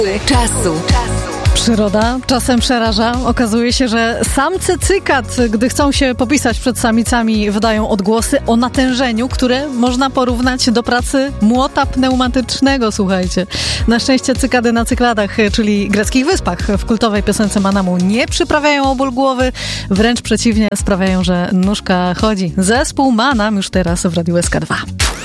Czasu. Przyroda czasem przeraża. Okazuje się, że samce cykat, gdy chcą się popisać przed samicami, wydają odgłosy o natężeniu, które można porównać do pracy młota pneumatycznego, słuchajcie. Na szczęście cykady na Cykladach, czyli greckich wyspach, w kultowej piosence Manamu nie przyprawiają o ból głowy, wręcz przeciwnie, sprawiają, że nóżka chodzi. Zespół Manam już teraz w Radiu SK2.